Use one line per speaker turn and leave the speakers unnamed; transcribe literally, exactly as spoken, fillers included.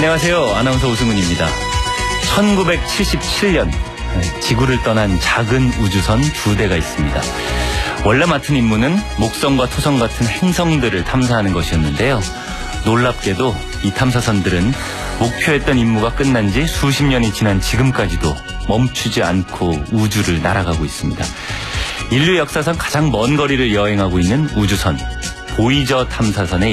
안녕하세요. 아나운서 오승훈입니다. 천구백칠십칠 년 지구를 떠난 작은 우주선 두 대가 있습니다. 원래 맡은 임무는 목성과 토성 같은 행성들을 탐사하는 것이었는데요. 놀랍게도 이 탐사선들은 목표했던 임무가 끝난 지 수십 년이 지난 지금까지도 멈추지 않고 우주를 날아가고 있습니다. 인류 역사상 가장 먼 거리를 여행하고 있는 우주선 보이저 탐사선의